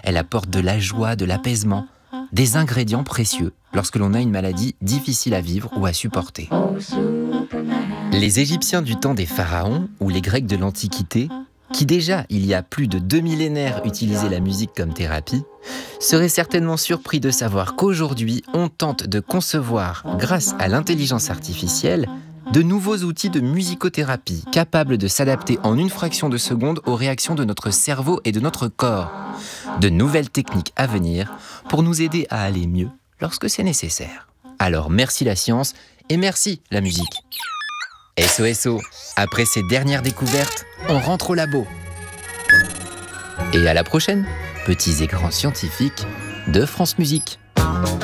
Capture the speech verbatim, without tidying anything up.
Elle apporte de la joie, de l'apaisement, des ingrédients précieux lorsque l'on a une maladie difficile à vivre ou à supporter. Les Égyptiens du temps des pharaons ou les Grecs de l'Antiquité, qui déjà, il y a plus de deux millénaires, utilisaient la musique comme thérapie, seraient certainement surpris de savoir qu'aujourd'hui, on tente de concevoir, grâce à l'intelligence artificielle, de nouveaux outils de musicothérapie capables de s'adapter en une fraction de seconde aux réactions de notre cerveau et de notre corps. De nouvelles techniques à venir pour nous aider à aller mieux lorsque c'est nécessaire. Alors merci la science et merci la musique. S O S O, après ces dernières découvertes, on rentre au labo. Et à la prochaine, petits et grands scientifiques de France Musique.